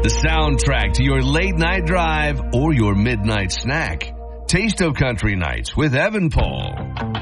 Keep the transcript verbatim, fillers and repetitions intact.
The soundtrack to your late night drive or your midnight snack. Taste of Country Nights with Evan Paul.